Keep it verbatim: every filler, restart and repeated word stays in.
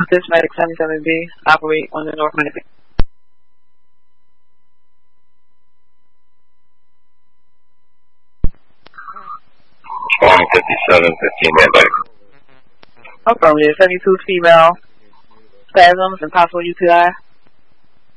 Dispatch seventy-seven B, operate on the North Miami. twenty fifty-seven fifteen, man, buddy. Affirmative, seventy-two female, spasms and possible U T I.